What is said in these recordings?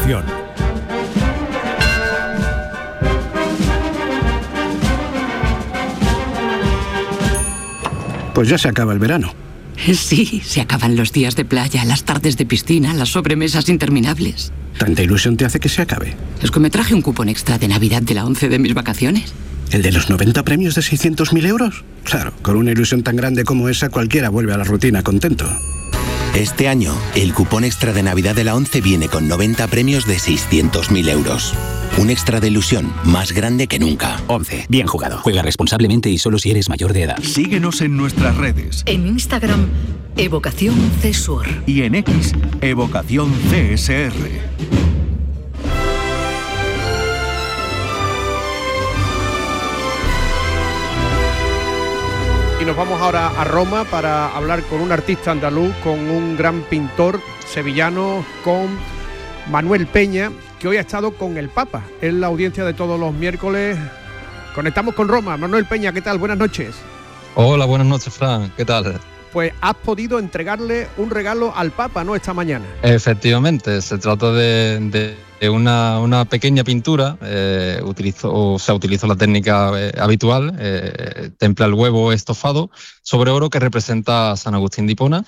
Atención. Pues ya se acaba el verano. Sí, se acaban los días de playa, las tardes de piscina, las sobremesas interminables. ¿Tanta ilusión te hace que se acabe? Es que me traje un cupón extra de Navidad de la 11 de mis vacaciones. ¿El de los 90 premios de 600.000 euros? Claro, con una ilusión tan grande como esa, cualquiera vuelve a la rutina contento. Este año, el cupón extra de Navidad de la 11 viene con 90 premios de 600.000 euros. Un extra de ilusión más grande que nunca. 11. Bien jugado. Juega responsablemente y solo si eres mayor de edad. Síguenos en nuestras redes. En Instagram, Evocación CSUR. Y en X, Evocación CSR. Y nos vamos ahora a Roma para hablar con un artista andaluz, con un gran pintor sevillano, con Manuel Peña, que hoy ha estado con el Papa en la audiencia de todos los miércoles. Conectamos con Roma. Manuel Peña, ¿qué tal? Buenas noches. Hola, buenas noches, Fran. ¿Qué tal? Pues has podido entregarle un regalo al Papa, ¿no?, esta mañana. Efectivamente, se trata de una pequeña pintura. Utilizo la técnica habitual, templa el huevo estofado sobre oro, que representa a San Agustín de Hipona.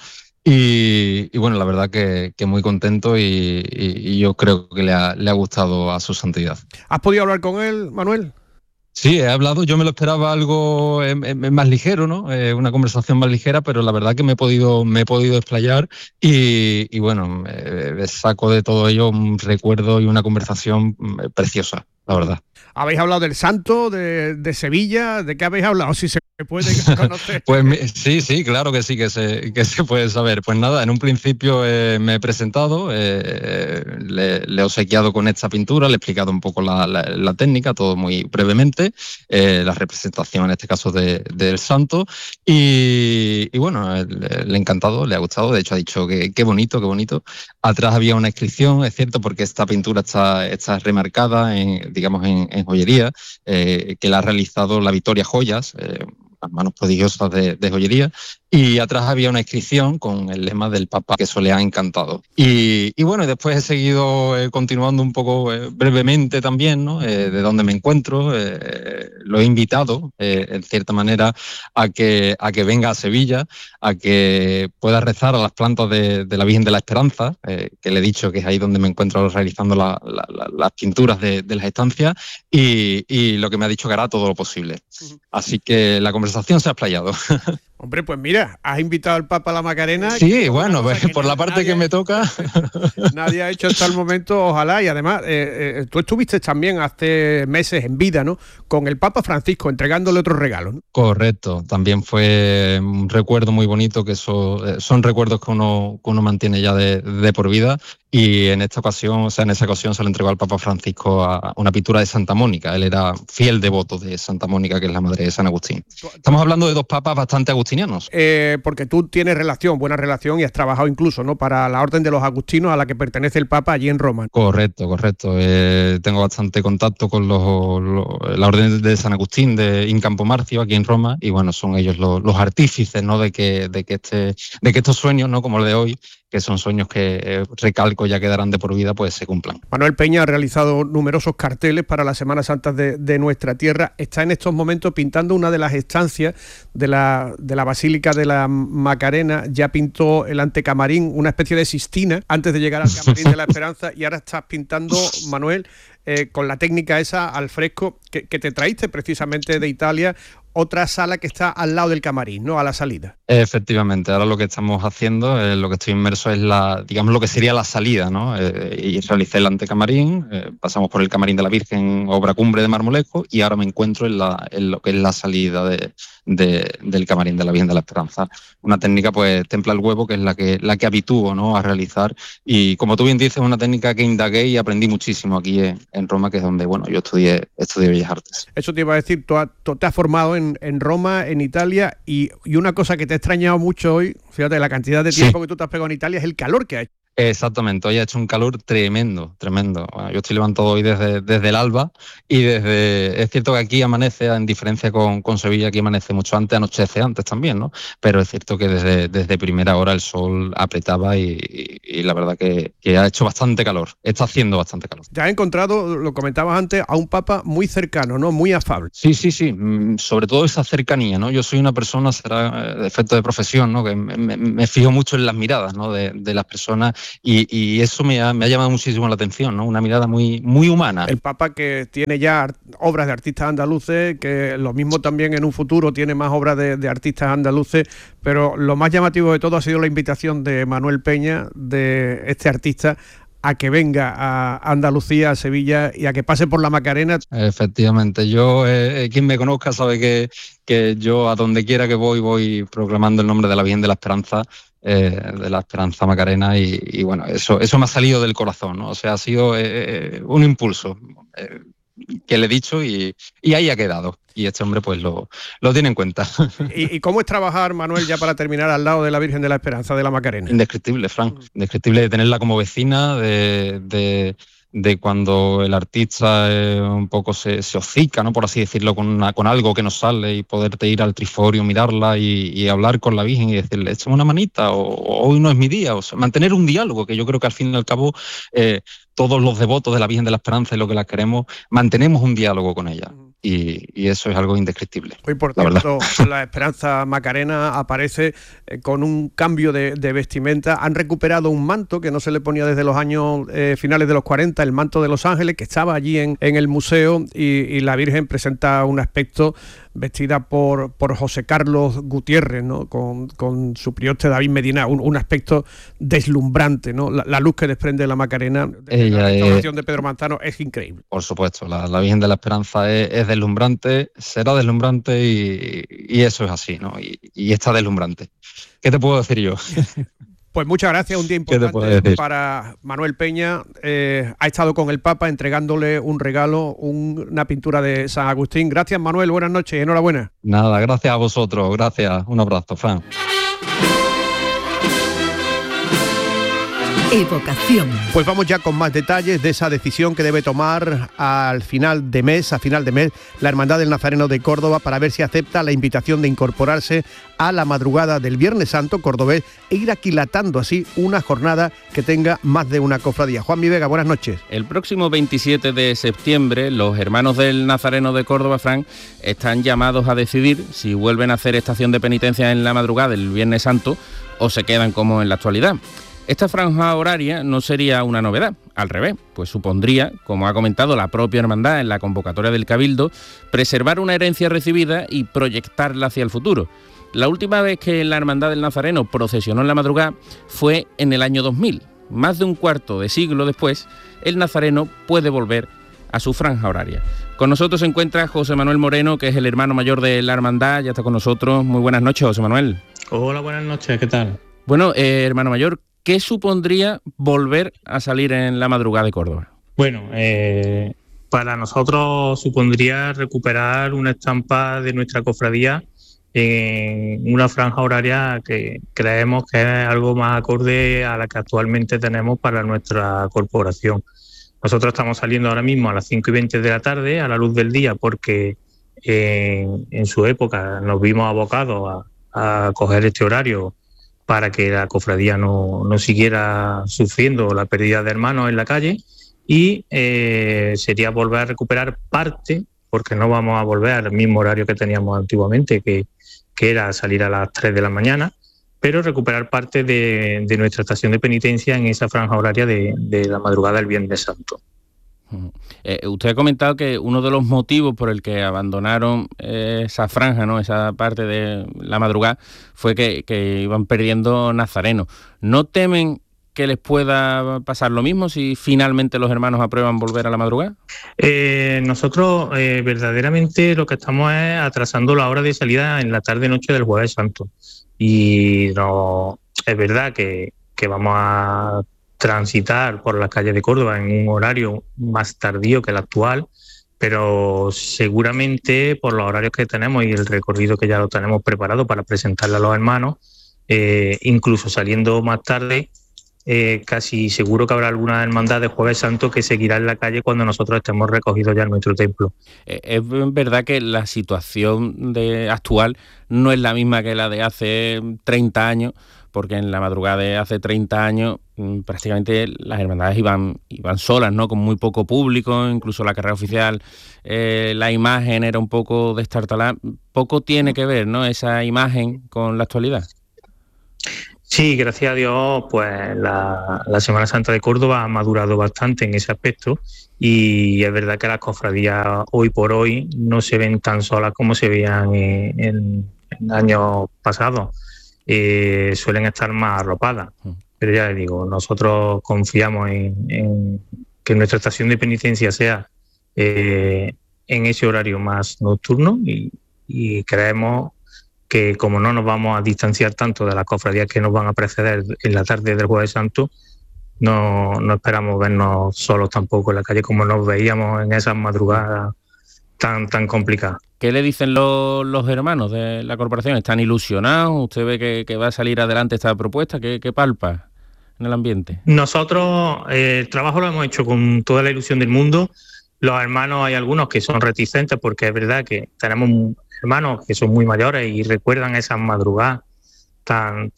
Y bueno, la verdad que muy contento y yo creo que le ha gustado a su santidad. ¿Has podido hablar con él, Manuel? Sí, he hablado. Yo me lo esperaba algo más ligero, ¿no? Una conversación más ligera, pero la verdad que me he podido explayar y bueno, saco de todo ello un recuerdo y una conversación preciosa, la verdad. ¿Habéis hablado del santo, de Sevilla? ¿De qué habéis hablado? Si se puede conocer. Pues sí, claro que sí, que se puede saber. Pues nada, en un principio me he presentado, le he obsequiado con esta pintura, le he explicado un poco la técnica, todo muy brevemente, la representación en este caso del santo y bueno, le ha encantado, le ha gustado. De hecho ha dicho que qué bonito. Atrás había una inscripción, es cierto, porque esta pintura está remarcada en joyería, que la ha realizado la Victoria Joyas, las manos prodigiosas de joyería, y atrás había una inscripción con el lema del Papa, que eso le ha encantado. Y bueno, después he seguido continuando un poco brevemente también, ¿no? De dónde me encuentro. Lo he invitado, en cierta manera, a que venga a Sevilla, a que pueda rezar a las plantas de la Virgen de la Esperanza, que le he dicho que es ahí donde me encuentro realizando las pinturas de las estancias, y lo que me ha dicho que hará todo lo posible. Así que la conversación se ha explayado. Hombre, pues mira, has invitado al Papa a la Macarena. Sí, bueno, pues por la parte que me toca. Nadie ha hecho hasta el momento, ojalá. Y además, tú estuviste también hace meses en vida, ¿no?, con el Papa Francisco, entregándole otro regalo, ¿no? Correcto, también fue un recuerdo muy bonito, que son recuerdos que uno mantiene ya de por vida. Y en esa ocasión se le entregó al Papa Francisco a una pintura de Santa Mónica. Él era fiel devoto de Santa Mónica, que es la madre de San Agustín. Estamos hablando de dos papas bastante agustinianos. Porque tú tienes buena relación, y has trabajado incluso, ¿no?, para la Orden de los Agustinos, a la que pertenece el Papa allí en Roma. Correcto. Tengo bastante contacto con la Orden de San Agustín de In Campo Marcio, aquí en Roma, y bueno, son ellos los artífices, ¿no?, de que estos sueños, ¿no?, como el de hoy, que son sueños que recalco ya quedarán de por vida, pues se cumplan. Manuel Peña ha realizado numerosos carteles para las Semanas Santas de nuestra tierra. Está en estos momentos pintando una de las estancias de la Basílica de la Macarena. Ya pintó el antecamarín, una especie de Sistina, antes de llegar al Camarín de la Esperanza, y ahora estás pintando, Manuel, con la técnica esa al fresco, que te traíste precisamente de Italia, otra sala que está al lado del camarín, ¿no?, a la salida. Efectivamente, ahora lo que estamos haciendo, lo que estoy inmerso es lo que sería la salida, ¿no? Y realicé el antecamarín, pasamos por el camarín de la Virgen, obra cumbre de Marmolejo, y ahora me encuentro en lo que es la salida del camarín de la Virgen de la Esperanza. Una técnica, pues, templa el huevo, que es la que habitúo, ¿no?, a realizar, y como tú bien dices, es una técnica que indagué y aprendí muchísimo aquí en Roma, que es donde, bueno, yo estudié Bellas Artes. Eso te iba a decir, tú te has formado en Roma, en Italia, y una cosa que te ha extrañado mucho hoy, fíjate, la cantidad de tiempo que tú te has pegado en Italia, es el calor que ha hecho. Exactamente, hoy ha hecho un calor tremendo. Bueno, yo estoy levantado hoy desde el alba y es cierto que aquí amanece, en diferencia con Sevilla, aquí amanece mucho antes, anochece antes también, ¿no? Pero es cierto que desde primera hora el sol apretaba y la verdad que ha hecho bastante calor, está haciendo bastante calor. Ya he encontrado, lo comentabas antes, a un Papa muy cercano, ¿no? Muy afable. Sí, sobre todo esa cercanía, ¿no? Yo soy una persona, será de efecto de profesión, ¿no? Que me fijo mucho en las miradas, ¿no? de las personas y eso me ha llamado muchísimo la atención, ¿no? Una mirada muy, muy humana. El Papa que tiene ya obras de artistas andaluces, que lo mismo también en un futuro tiene más obras de artistas andaluces, pero lo más llamativo de todo ha sido la invitación de Manuel Peña, de este artista, a que venga a Andalucía, a Sevilla y a que pase por la Macarena. Efectivamente, yo, quien me conozca sabe que yo a donde quiera que voy proclamando el nombre de la Virgen de la Esperanza, de la Esperanza Macarena y bueno, eso me ha salido del corazón, ¿no? O sea, ha sido un impulso que le he dicho y ahí ha quedado. Y este hombre pues lo tiene en cuenta. ¿Y cómo es trabajar, Manuel, ya para terminar, al lado de la Virgen de la Esperanza de la Macarena? Indescriptible, Fran. Indescriptible de tenerla como vecina, de cuando el artista un poco se hocica, ¿no? Por así decirlo, con algo que nos sale y poderte ir al triforio, mirarla y hablar con la Virgen y decirle, échame una manita, o hoy no es mi día. O sea, mantener un diálogo, que yo creo que al fin y al cabo todos los devotos de la Virgen de la Esperanza y lo que la queremos, mantenemos un diálogo con ella. Y eso es algo indescriptible. Hoy, por cierto, la Esperanza Macarena aparece con un cambio de vestimenta. Han recuperado un manto que no se le ponía desde los años finales de los 40, el manto de Los Ángeles, que estaba allí en el museo, y la Virgen presenta un aspecto vestida por José Carlos Gutiérrez, ¿no? Con su prioste David Medina, un aspecto deslumbrante, ¿no? La luz que desprende la Macarena, la restauración de Pedro Manzano, es increíble. Por supuesto, la Virgen de la Esperanza es deslumbrante, será deslumbrante y eso es así, ¿no? Y está deslumbrante. ¿Qué te puedo decir yo? Pues muchas gracias, un día importante para Manuel Peña. Ha estado con el Papa entregándole un regalo, una pintura de San Agustín. Gracias, Manuel, buenas noches, enhorabuena. Nada, gracias a vosotros, gracias, un abrazo, Fran. Evocación. Pues vamos ya con más detalles de esa decisión que debe tomar a final de mes, la Hermandad del Nazareno de Córdoba, para ver si acepta la invitación de incorporarse a la madrugada del Viernes Santo cordobés e ir aquilatando así una jornada que tenga más de una cofradía. Juan Mi Vega, buenas noches. El próximo 27 de septiembre, los hermanos del Nazareno de Córdoba, Fran, están llamados a decidir si vuelven a hacer estación de penitencia en la madrugada del Viernes Santo o se quedan como en la actualidad. Esta franja horaria no sería una novedad, al revés, pues supondría, como ha comentado la propia hermandad en la convocatoria del Cabildo, preservar una herencia recibida y proyectarla hacia el futuro. La última vez que la Hermandad del Nazareno procesionó en la madrugada fue en el año 2000. Más de un cuarto de siglo después, el Nazareno puede volver a su franja horaria. Con nosotros se encuentra José Manuel Moreno, que es el hermano mayor de la hermandad, ya está con nosotros. Muy buenas noches, José Manuel. Hola, buenas noches, ¿qué tal? Bueno, hermano mayor, ¿qué supondría volver a salir en la madrugada de Córdoba? Bueno, para nosotros supondría recuperar una estampa de nuestra cofradía en una franja horaria que creemos que es algo más acorde a la que actualmente tenemos para nuestra corporación. Nosotros estamos saliendo ahora mismo a las 5:20 de la tarde, a la luz del día, porque en su época nos vimos abocados a coger este horario para que la cofradía no siguiera sufriendo la pérdida de hermanos en la calle, y sería volver a recuperar parte, porque no vamos a volver al mismo horario que teníamos antiguamente, que era salir a las 3 de la mañana, pero recuperar parte de nuestra estación de penitencia en esa franja horaria de la madrugada del Viernes Santo. Usted ha comentado que uno de los motivos por el que abandonaron esa franja, ¿no?, esa parte de la madrugada, fue que iban perdiendo nazarenos. ¿No temen que les pueda pasar lo mismo si finalmente los hermanos aprueban volver a la madrugada? Nosotros verdaderamente lo que estamos es atrasando la hora de salida en la tarde-noche del Jueves Santo. Y no es verdad que vamos a transitar por las calles de Córdoba en un horario más tardío que el actual, pero seguramente por los horarios que tenemos y el recorrido que ya lo tenemos preparado para presentarle a los hermanos, incluso saliendo más tarde, casi seguro que habrá alguna hermandad de Jueves Santo que seguirá en la calle cuando nosotros estemos recogidos ya en nuestro templo. Es verdad que la situación actual no es la misma que la de hace 30 años, porque en la madrugada de hace 30 años prácticamente las hermandades iban solas, ¿no? Con muy poco público, incluso la carrera oficial, la imagen era un poco destartalada. Poco tiene que ver, ¿no?, esa imagen con la actualidad. Sí, gracias a Dios, pues la Semana Santa de Córdoba ha madurado bastante en ese aspecto, y es verdad que las cofradías hoy por hoy no se ven tan solas como se veían en años pasados. Suelen estar más arropadas, pero ya les digo, nosotros confiamos en que nuestra estación de penitencia sea en ese horario más nocturno, y creemos que como no nos vamos a distanciar tanto de las cofradías que nos van a preceder en la tarde del Jueves Santo, no esperamos vernos solos tampoco en la calle como nos veíamos en esas madrugadas tan complicadas. ¿Qué le dicen los hermanos de la corporación? ¿Están ilusionados? ¿Usted ve que va a salir adelante esta propuesta? ¿Qué palpa en el ambiente? Nosotros el trabajo lo hemos hecho con toda la ilusión del mundo. Los hermanos, hay algunos que son reticentes porque es verdad que tenemos hermanos que son muy mayores y recuerdan esas madrugadas tan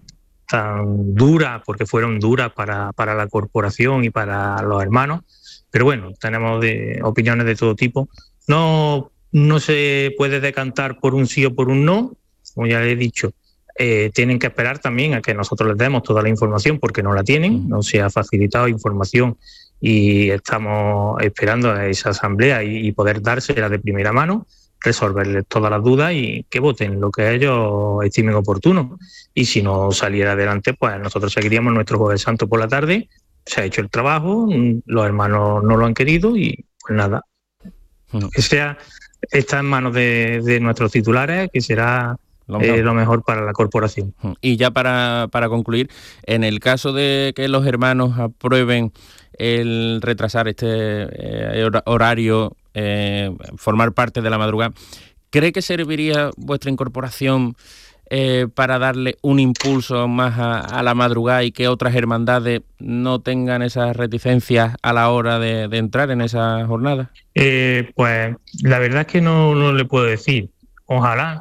duras, porque fueron duras para la corporación y para los hermanos. Pero bueno, tenemos opiniones de todo tipo. No se puede decantar por un sí o por un no, como ya les he dicho. Tienen que esperar también a que nosotros les demos toda la información, porque no la tienen, no se ha facilitado información, y estamos esperando a esa asamblea y poder dársela de primera mano, resolverles todas las dudas y que voten lo que ellos estimen oportuno. Y si no saliera adelante, pues nosotros seguiríamos nuestro Jueves Santo por la tarde. Se ha hecho el trabajo, los hermanos no lo han querido y pues nada. Que está en manos de nuestros titulares, que será lo mejor para la corporación. Y ya para concluir, en el caso de que los hermanos aprueben el retrasar este horario, formar parte de la madrugada, ¿cree que serviría vuestra incorporación para darle un impulso más a la madrugada y que otras hermandades no tengan esas reticencias a la hora de entrar en esa jornada? Pues la verdad es que no le puedo decir. Ojalá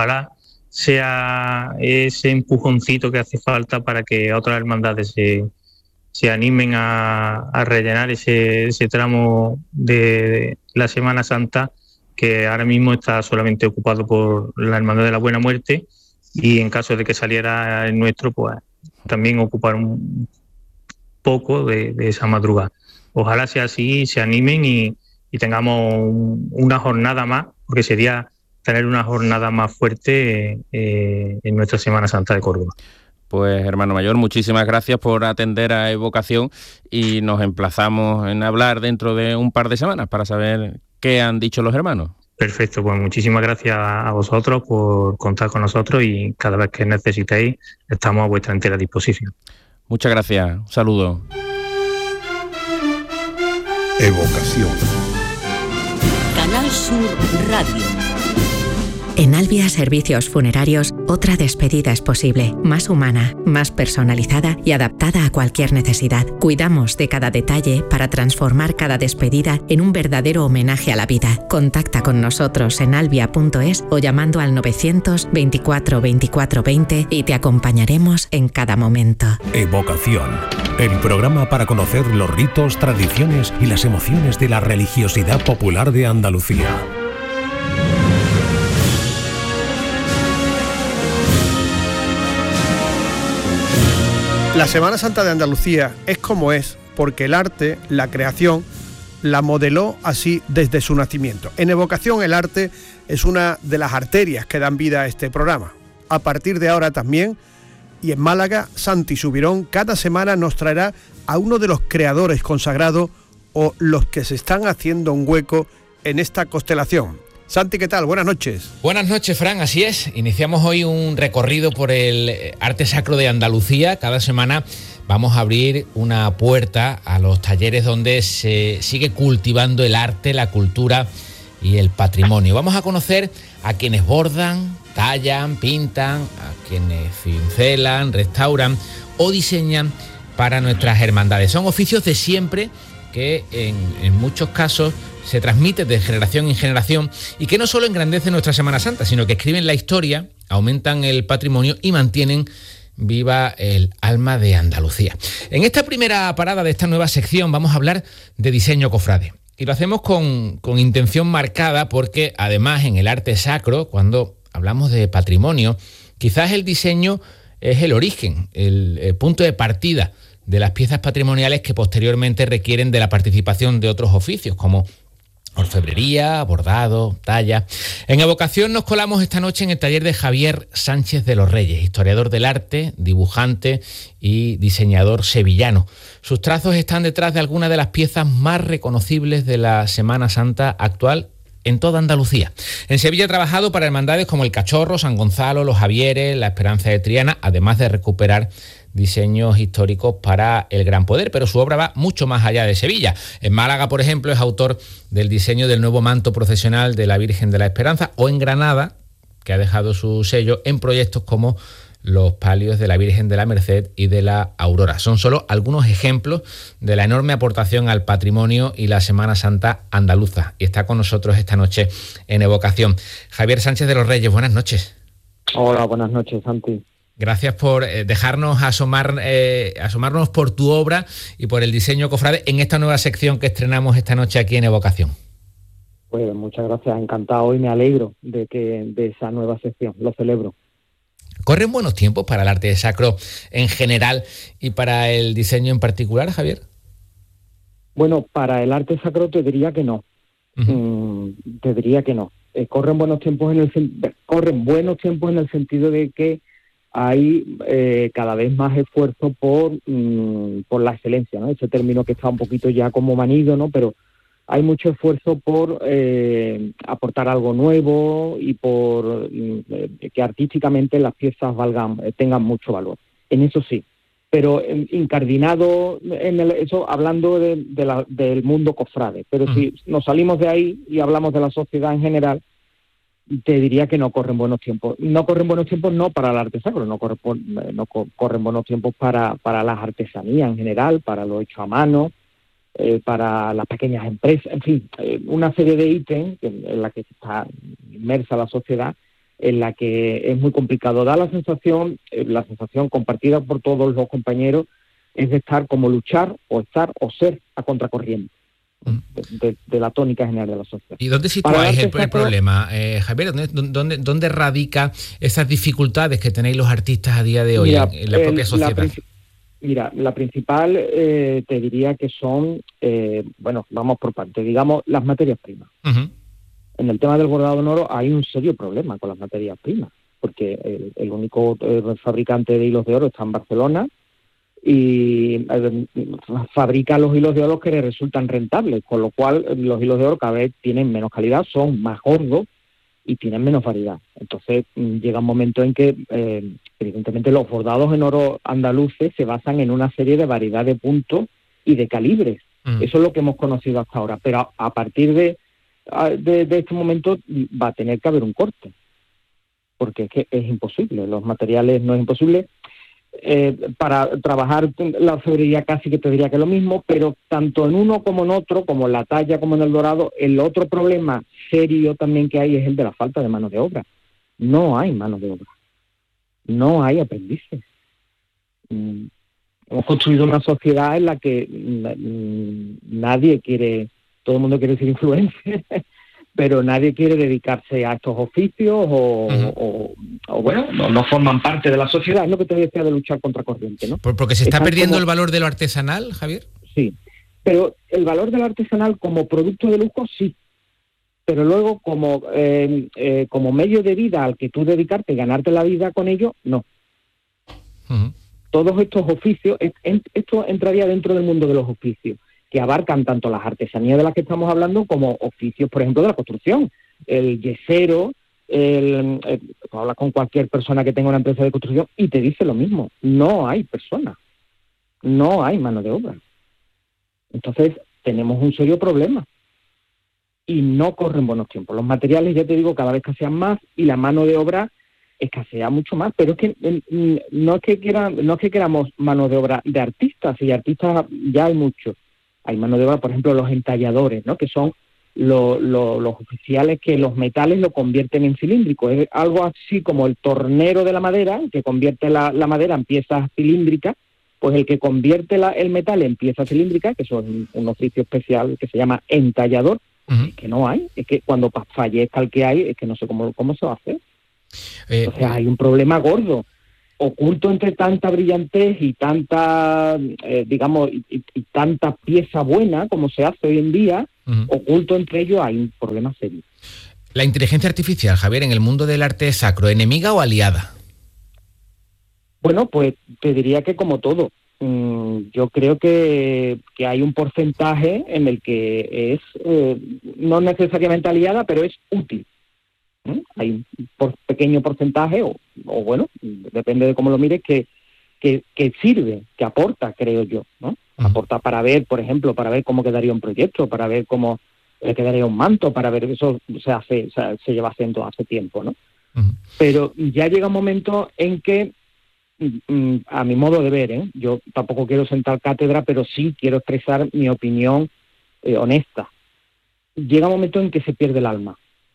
sea ese empujoncito que hace falta para que otras hermandades se animen a rellenar ese tramo de la Semana Santa, que ahora mismo está solamente ocupado por la Hermandad de la Buena Muerte, y en caso de que saliera el nuestro, pues también ocupar un poco de esa madrugada. Ojalá sea así, se animen y tengamos una jornada más, porque sería tener una jornada más fuerte en nuestra Semana Santa de Córdoba. Pues hermano mayor, muchísimas gracias por atender a Evocación, y nos emplazamos en hablar dentro de un par de semanas para saber qué han dicho los hermanos. Perfecto, pues muchísimas gracias a vosotros por contar con nosotros, y cada vez que necesitéis estamos a vuestra entera disposición. Muchas gracias, un saludo. Evocación. Canal Sur Radio. En Albia Servicios Funerarios, otra despedida es posible, más humana, más personalizada y adaptada a cualquier necesidad. Cuidamos de cada detalle para transformar cada despedida en un verdadero homenaje a la vida. Contacta con nosotros en albia.es o llamando al 924 24 20 y te acompañaremos en cada momento. Evocación, el programa para conocer los ritos, tradiciones y las emociones de la religiosidad popular de Andalucía. La Semana Santa de Andalucía es como es porque el arte, la creación, la modeló así desde su nacimiento. En Evocación, el arte es una de las arterias que dan vida a este programa. A partir de ahora también, y en Málaga, Santi Subirón cada semana nos traerá a uno de los creadores consagrados o los que se están haciendo un hueco en esta constelación. Santi, ¿qué tal? Buenas noches. Buenas noches, Fran, así es. Iniciamos hoy un recorrido por el arte sacro de Andalucía. Cada semana vamos a abrir una puerta a los talleres donde se sigue cultivando el arte, la cultura y el patrimonio. Vamos a conocer a quienes bordan, tallan, pintan, a quienes cincelan, restauran o diseñan para nuestras hermandades. Son oficios de siempre que en muchos casos se transmiten de generación en generación y que no solo engrandecen nuestra Semana Santa, sino que escriben la historia, aumentan el patrimonio y mantienen viva el alma de Andalucía. En esta primera parada de esta nueva sección vamos a hablar de diseño cofrade. Y lo hacemos con intención marcada porque además en el arte sacro, cuando hablamos de patrimonio, quizás el diseño es el origen, el punto de partida de las piezas patrimoniales que posteriormente requieren de la participación de otros oficios como orfebrería, bordado, talla. En Evocación nos colamos esta noche en el taller de Javier Sánchez de los Reyes, historiador del arte, dibujante y diseñador sevillano. Sus trazos están detrás de algunas de las piezas más reconocibles de la Semana Santa actual en toda Andalucía. En Sevilla ha trabajado para hermandades como el Cachorro, San Gonzalo, los Javieres, la Esperanza de Triana, además de recuperar diseños históricos para el Gran Poder, pero su obra va mucho más allá de Sevilla. En Málaga, por ejemplo, es autor del diseño del nuevo manto procesional de la Virgen de la Esperanza, o en Granada, que ha dejado su sello en proyectos como los palios de la Virgen de la Merced y de la Aurora. Son solo algunos ejemplos de la enorme aportación al patrimonio y la Semana Santa andaluza. Y está con nosotros esta noche en Evocación Javier Sánchez de los Reyes. Buenas noches. Hola, buenas noches, Santi. Gracias por dejarnos asomarnos por tu obra y por el diseño cofrade en esta nueva sección que estrenamos esta noche aquí en Evocación. Pues muchas gracias, encantado y me alegro de esa nueva sección, lo celebro. ¿Corren buenos tiempos para el arte sacro en general y para el diseño en particular, Javier? Bueno, para el arte sacro te diría que no. Te diría que no. Corren buenos tiempos en el sentido de que hay cada vez más esfuerzo por la excelencia, ¿no? Ese término que está un poquito ya como manido, ¿no? Pero hay mucho esfuerzo por aportar algo nuevo y por que artísticamente las piezas tengan mucho valor. En eso sí, pero incardinado en eso hablando del mundo cofrade. Pero si nos salimos de ahí y hablamos de la sociedad en general, te diría que no corren buenos tiempos. No corren buenos tiempos no para el arte sacro, no corren buenos tiempos para las artesanías en general, para lo hecho a mano, para las pequeñas empresas, en fin, una serie de ítems en la que está inmersa la sociedad, en la que es muy complicado. Da la sensación compartida por todos los compañeros, es de estar como luchar o estar o ser a contracorriente de la tónica general de la sociedad. ¿Y dónde situáis el problema, Javier? ¿Dónde radica esas dificultades que tenéis los artistas a día de hoy en la propia sociedad? La principal te diría que son, vamos por parte, digamos, las materias primas. En el tema del bordado en oro hay un serio problema con las materias primas, porque el único fabricante de hilos de oro está en Barcelona y fabrica los hilos de oro que le resultan rentables, con lo cual los hilos de oro cada vez tienen menos calidad, son más gordos y tienen menos variedad. Entonces llega un momento en que evidentemente los bordados en oro andaluces se basan en una serie de variedad de puntos y de calibres. Eso es lo que hemos conocido hasta ahora, pero a partir de este momento va a tener que haber un corte, porque es que es imposible, los materiales no es imposible. Para trabajar la orfebrería casi que te diría que es lo mismo, pero tanto en uno como en otro, como en la talla como en el dorado, el otro problema serio también que hay es el de la falta de mano de obra. No hay mano de obra, no hay aprendices. Hemos construido una sociedad en la que nadie quiere, todo el mundo quiere ser influencer, pero nadie quiere dedicarse a estos oficios o no forman parte de la sociedad. Es lo que te decía de luchar contra corriente, ¿no? Porque se está perdiendo el valor de lo artesanal, Javier. Sí, pero el valor de lo artesanal como producto de lujo, sí. Pero luego como medio de vida al que tú dedicarte y ganarte la vida con ello, no. Todos estos oficios, esto entraría dentro del mundo de los oficios, que abarcan tanto las artesanías de las que estamos hablando como oficios, por ejemplo, de la construcción. El yesero, hablas con cualquier persona que tenga una empresa de construcción y te dice lo mismo. No hay personas, no hay mano de obra. Entonces, tenemos un serio problema. Y no corren buenos tiempos. Los materiales, ya te digo, cada vez escasean más y la mano de obra escasea mucho más, pero es que no es que queramos mano de obra de artistas, y artistas ya hay muchos. Hay mano de obra, por ejemplo, los entalladores, ¿no? Que son los oficiales que los metales lo convierten en cilíndrico. Es algo así como el tornero de la madera, que convierte la madera en piezas cilíndricas, pues el que convierte el metal en piezas cilíndricas, que son un oficio especial que se llama entallador, es que no hay, es que cuando fallezca el que hay, es que no sé cómo se va a hacer. O sea, hay un problema gordo, oculto entre tanta brillantez y tanta, digamos, y tanta pieza buena como se hace hoy en día, oculto entre ellos hay un problema serio. La inteligencia artificial, Javier, en el mundo del arte sacro, ¿enemiga o aliada? Bueno, pues te diría que como todo. Yo creo que hay un porcentaje en el que es no necesariamente aliada, pero es útil. Hay un pequeño porcentaje, o bueno, depende de cómo lo mires, que sirve, que aporta, creo yo, ¿no? Aporta para ver, por ejemplo, para ver cómo quedaría un proyecto, para ver cómo quedaría un manto, para ver eso se lleva haciendo hace tiempo, ¿no? Pero ya llega un momento en que, a mi modo de ver, yo tampoco quiero sentar cátedra, pero sí quiero expresar mi opinión honesta. Llega un momento en que se pierde el alma.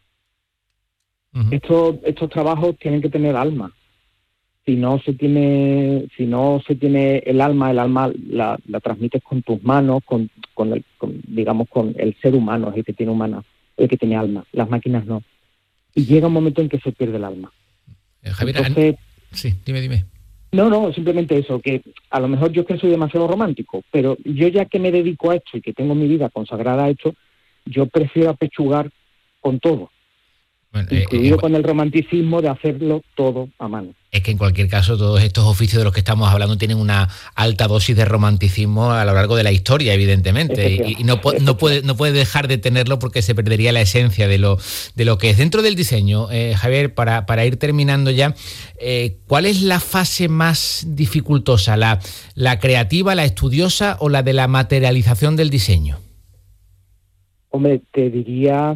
Estos trabajos tienen que tener alma. Si no se tiene el alma la transmites con tus manos, con el ser humano, es el que tiene el que tiene alma. Las máquinas no. Y llega un momento en que se pierde el alma. Javier, entonces, sí, dime. No, simplemente eso, que a lo mejor yo es que soy demasiado romántico, pero yo ya que me dedico a esto y que tengo mi vida consagrada a esto, yo prefiero apechugar con todo. Bueno, incluido con el romanticismo de hacerlo todo a mano. Es que en cualquier caso todos estos oficios de los que estamos hablando tienen una alta dosis de romanticismo a lo largo de la historia, evidentemente, y no puede dejar de tenerlo porque se perdería la esencia de lo que es. Dentro del diseño, Javier, para ir terminando ya, ¿cuál es la fase más dificultosa? ¿La creativa, la estudiosa o la de la materialización del diseño? Hombre, te diría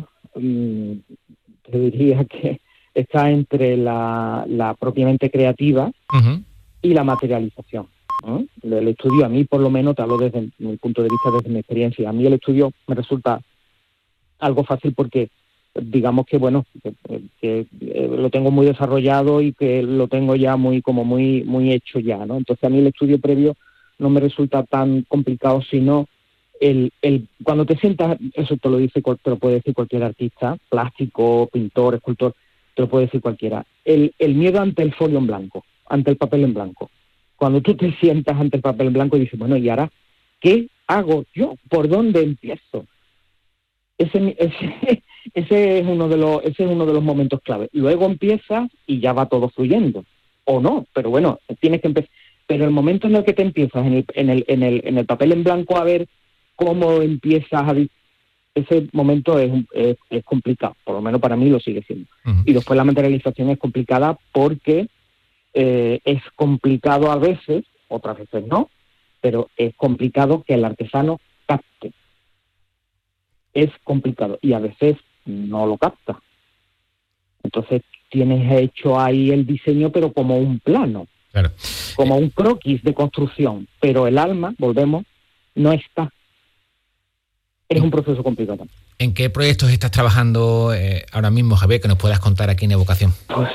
que está entre la propiamente creativa y la materialización. El estudio, a mí por lo menos, te hablo desde mi punto de vista, desde mi experiencia, a mí el estudio me resulta algo fácil porque digamos que lo tengo muy desarrollado y que lo tengo ya muy hecho ya, ¿no? Entonces a mí el estudio previo no me resulta tan complicado, sino cuando te sientas, eso te lo puede decir cualquier artista, plástico, pintor, escultor, te lo puede decir cualquiera. El miedo ante el folio en blanco, ante el papel en blanco. Cuando tú te sientas ante el papel en blanco y dices, bueno, ¿y ahora qué hago yo? ¿Por dónde empiezo? Ese es uno de los momentos clave. Luego empiezas y ya va todo fluyendo. O no, pero bueno, tienes que empezar. Pero el momento en el que te empiezas en el papel en blanco a ver cómo empiezas ese momento es complicado, por lo menos para mí lo sigue siendo. Y después la materialización es complicada porque es complicado a veces, otras veces no, pero es complicado que el artesano capte. Es complicado y a veces no lo capta. Entonces tienes hecho ahí el diseño, pero como un plano, claro, como un croquis de construcción, pero el alma, volvemos, no está. Es un proceso complicado. ¿En qué proyectos estás trabajando ahora mismo, Javier, que nos puedas contar aquí en Evocación?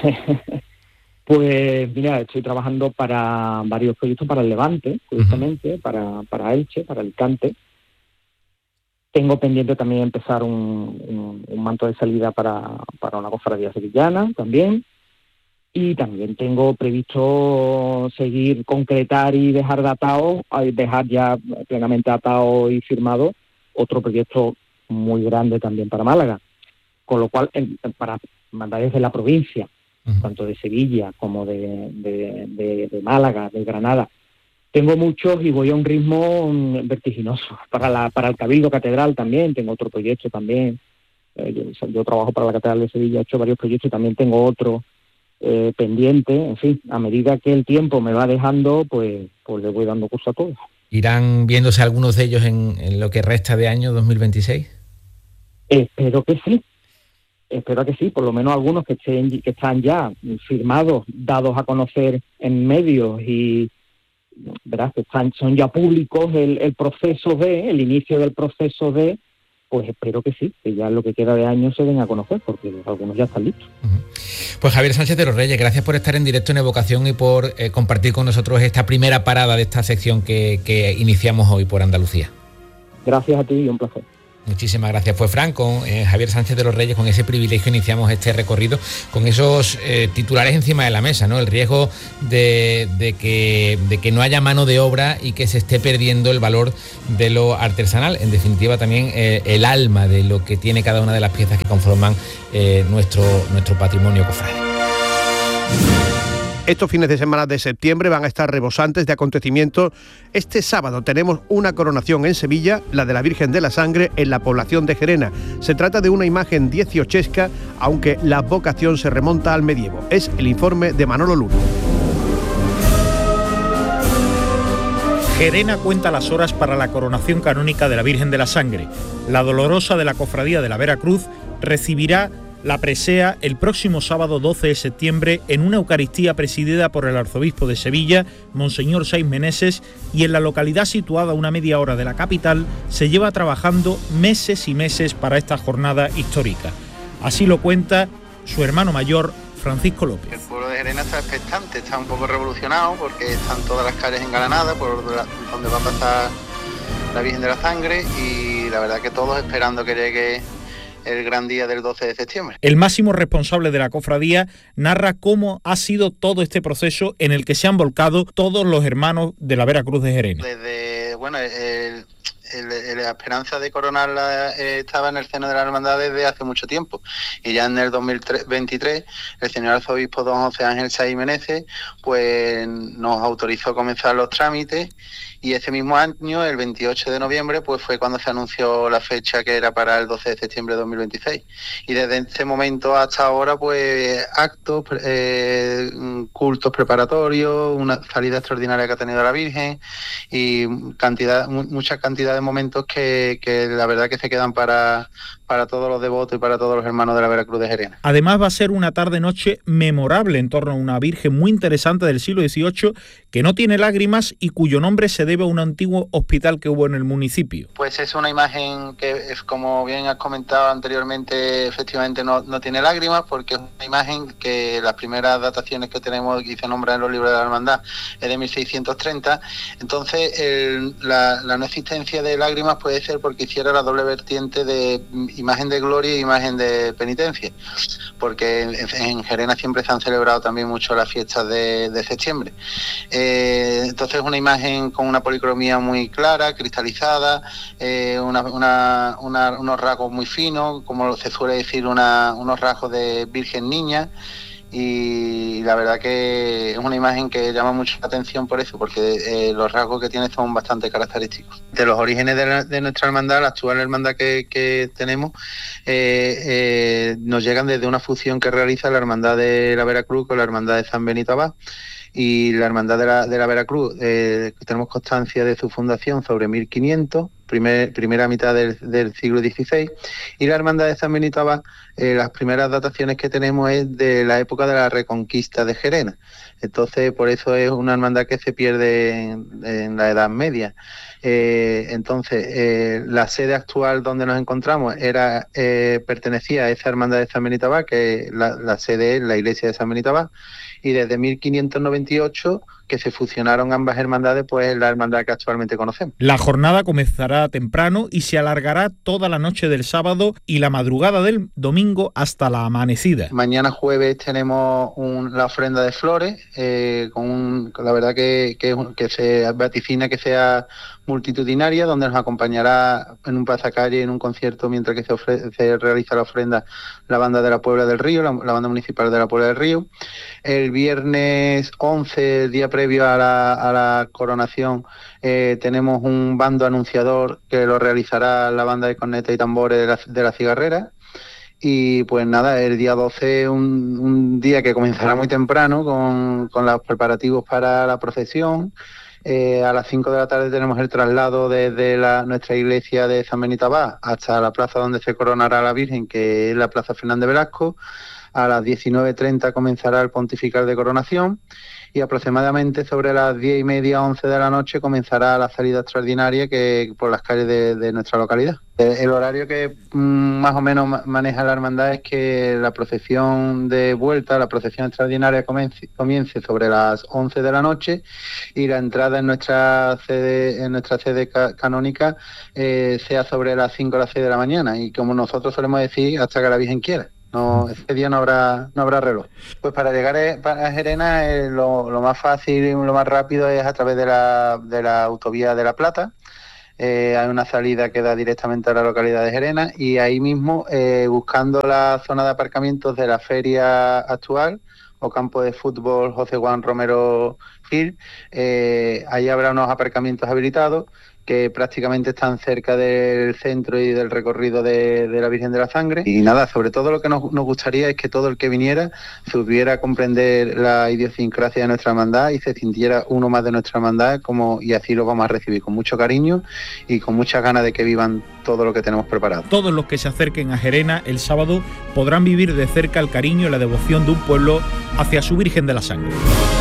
Pues mira, estoy trabajando para varios proyectos para el Levante, justamente, para Elche, para Alicante. Tengo pendiente también empezar un manto de salida para una cofradía sevillana también. Y también tengo previsto concretar y dejar ya plenamente atado y firmado otro proyecto muy grande también para Málaga, con lo cual para mandar desde la provincia, tanto de Sevilla como de Málaga, de Granada. Tengo muchos y voy a un ritmo vertiginoso. Para el Cabildo Catedral también tengo otro proyecto también. Yo trabajo para la Catedral de Sevilla, he hecho varios proyectos y también tengo otro pendiente. En fin, a medida que el tiempo me va dejando, pues le voy dando curso a todos. ¿Irán viéndose algunos de ellos en lo que resta de año 2026? Espero que sí. espero que sí, por lo menos algunos que están ya firmados, dados a conocer en medios y verás que son ya públicos el proceso el inicio del proceso pues espero que sí, que ya lo que queda de año se den a conocer, porque algunos ya están listos. Pues Javier Sánchez de los Reyes, gracias por estar en directo en Evocación y por compartir con nosotros esta primera parada de esta sección que iniciamos hoy por Andalucía. Gracias a ti y un placer. Muchísimas gracias. Pues Fran, con Javier Sánchez de los Reyes, con ese privilegio iniciamos este recorrido, con esos titulares encima de la mesa, ¿no? El riesgo de que no haya mano de obra y que se esté perdiendo el valor de lo artesanal. En definitiva, también el alma de lo que tiene cada una de las piezas que conforman nuestro patrimonio cofrade. Estos fines de semana de septiembre van a estar rebosantes de acontecimientos. Este sábado tenemos una coronación en Sevilla, la de la Virgen de la Sangre en la población de Gerena. Se trata de una imagen dieciochesca, aunque la vocación se remonta al medievo. Es el informe de Manolo Luna. Gerena cuenta las horas para la coronación canónica de la Virgen de la Sangre. La Dolorosa de la Cofradía de la Vera Cruz recibirá la presea el próximo sábado 12 de septiembre en una Eucaristía presidida por el arzobispo de Sevilla, Monseñor Saiz Meneses, y en la localidad situada a una media hora de la capital se lleva trabajando meses y meses para esta jornada histórica. Así lo cuenta su hermano mayor, Francisco López. El pueblo de Gerena está expectante, está un poco revolucionado porque están todas las calles engalanadas por donde va a pasar la Virgen de la Sangre y la verdad que todos esperando que llegue el gran día del 12 de septiembre. El máximo responsable de la cofradía narra cómo ha sido todo este proceso en el que se han volcado todos los hermanos de la Vera Cruz de Gerena. Desde, la esperanza de coronarla estaba en el seno de la hermandad desde hace mucho tiempo y ya en el 2023 el señor arzobispo don José Ángel Saiz Meneses pues nos autorizó a comenzar los trámites y ese mismo año, el 28 de noviembre, pues fue cuando se anunció la fecha que era para el 12 de septiembre de 2026. Y desde ese momento hasta ahora, pues actos, cultos preparatorios, una salida extraordinaria que ha tenido la Virgen y mucha cantidad de momentos que la verdad que se quedan para todos los devotos y para todos los hermanos de la Vera Cruz de Gerena. Además va a ser una tarde-noche memorable en torno a una Virgen muy interesante del siglo XVIII que no tiene lágrimas y cuyo nombre se debe a un antiguo hospital que hubo en el municipio. Pues es una imagen que, como bien has comentado anteriormente, efectivamente no tiene lágrimas porque es una imagen que las primeras dataciones que tenemos y se nombra en los libros de la hermandad es de 1630. Entonces la no existencia de lágrimas puede ser porque hiciera la doble vertiente de imagen de gloria y imagen de penitencia, porque en Gerena siempre se han celebrado también mucho las fiestas de septiembre. Entonces es una imagen con una policromía muy clara, cristalizada, unos rasgos muy finos, como se suele decir, unos rasgos de Virgen Niña. Y la verdad que es una imagen que llama mucho la atención por eso, porque los rasgos que tiene son bastante característicos. De los orígenes de nuestra hermandad, la actual hermandad que tenemos, nos llegan desde una fusión que realiza la hermandad de la Vera Cruz con la hermandad de San Benito Abad. Y la hermandad de la Vera Cruz, tenemos constancia de su fundación sobre 1500, primera mitad del siglo XVI, y la hermandad de San Benito Abad, las primeras dataciones que tenemos es de la época de la Reconquista de Gerena. Entonces, por eso es una hermandad que se pierde en la Edad Media. Entonces, la sede actual donde nos encontramos pertenecía a esa hermandad de San Benito Abad, que la sede es la iglesia de San Benito Abad, y desde 1598 que se fusionaron ambas hermandades, pues es la hermandad que actualmente conocemos. La jornada comenzará temprano y se alargará toda la noche del sábado y la madrugada del domingo hasta la amanecida. Mañana jueves tenemos la ofrenda de flores, con la verdad que se vaticina que sea multitudinaria, donde nos acompañará en un pasacalle, en un concierto, mientras que se realiza la ofrenda, la banda de la Puebla del Río, la banda municipal de la Puebla del Río. El viernes 11, día previo a la coronación, tenemos un bando anunciador que lo realizará la banda de corneta y tambores de la Cigarrera. Y pues nada, el día 12, un día que comenzará muy temprano con los preparativos para la procesión. A las 5 de la tarde tenemos el traslado desde nuestra iglesia de San Benito Abad hasta la plaza donde se coronará la Virgen, que es la Plaza Fernández Velasco. A las 19:30 comenzará el pontifical de coronación y aproximadamente sobre las 10:30, 11 de la noche comenzará la salida extraordinaria que por las calles de nuestra localidad. El horario que más o menos maneja la hermandad es que la procesión de vuelta, la procesión extraordinaria comience sobre las 11 de la noche y la entrada en nuestra sede canónica sea sobre las 5 o las 6 de la mañana, y como nosotros solemos decir, hasta que la Virgen quiera. No, ese día no habrá reloj. Pues para llegar a Gerena lo más fácil y lo más rápido es a través de la autovía de La Plata. Hay una salida que da directamente a la localidad de Gerena y ahí mismo, buscando la zona de aparcamientos de la feria actual o campo de fútbol José Juan Romero Gil, ahí habrá unos aparcamientos habilitados que prácticamente están cerca del centro y del recorrido de la Virgen de la Sangre. Y nada, sobre todo lo que nos gustaría es que todo el que viniera supiera comprender la idiosincrasia de nuestra hermandad y se sintiera uno más de nuestra hermandad, y así lo vamos a recibir con mucho cariño y con muchas ganas de que vivan todo lo que tenemos preparado. Todos los que se acerquen a Gerena el sábado podrán vivir de cerca el cariño y la devoción de un pueblo hacia su Virgen de la Sangre.